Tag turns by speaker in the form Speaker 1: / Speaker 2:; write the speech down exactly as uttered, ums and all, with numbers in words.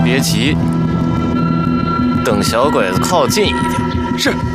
Speaker 1: 别急，等小鬼子靠近一点。
Speaker 2: 是。